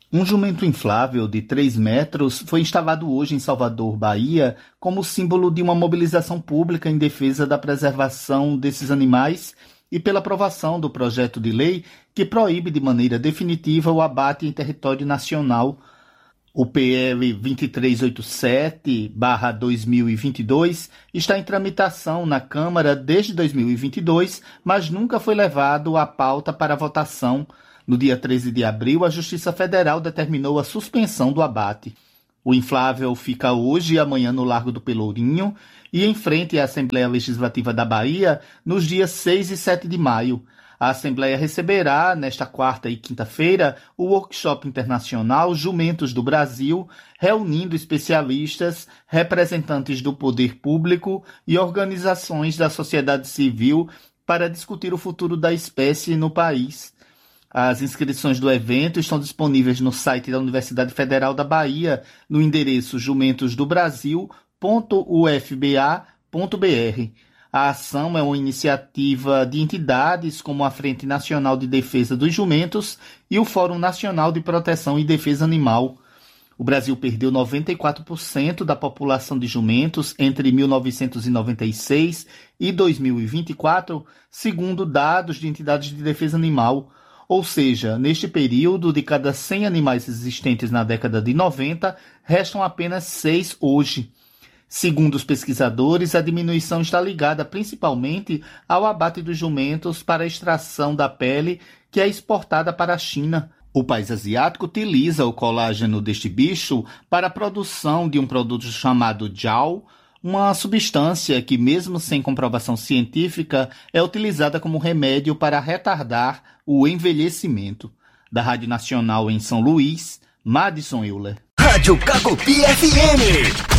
Um jumento inflável de 3 metros foi instalado hoje em Salvador, Bahia, como símbolo de uma mobilização pública em defesa da preservação desses animais e pela aprovação do projeto de lei que proíbe de maneira definitiva o abate em território nacional. O PL 2387/2022 está em tramitação na Câmara desde 2022, mas nunca foi levado à pauta para votação. No dia 13 de abril, a Justiça Federal determinou a suspensão do abate. O inflável fica hoje e amanhã no Largo do Pelourinho e em frente à Assembleia Legislativa da Bahia nos dias 6 e 7 de maio. A Assembleia receberá, nesta quarta e quinta-feira, o workshop internacional Jumentos do Brasil, reunindo especialistas, representantes do poder público e organizações da sociedade civil para discutir o futuro da espécie no país. As inscrições do evento estão disponíveis no site da Universidade Federal da Bahia, no endereço jumentosdobrasil.ufba.br. A ação é uma iniciativa de entidades como a Frente Nacional de Defesa dos Jumentos e o Fórum Nacional de Proteção e Defesa Animal. O Brasil perdeu 94% da população de jumentos entre 1996 e 2024, segundo dados de entidades de defesa animal. Ou seja, neste período, de cada 100 animais existentes na década de 90, restam apenas 6 hoje. Segundo os pesquisadores, a diminuição está ligada principalmente ao abate dos jumentos para a extração da pele, que é exportada para a China. O país asiático utiliza o colágeno deste bicho para a produção de um produto chamado Jiao, uma substância que, mesmo sem comprovação científica, é utilizada como remédio para retardar o envelhecimento. Da Rádio Nacional em São Luís, Madison Euler. Rádio Cacopi FM.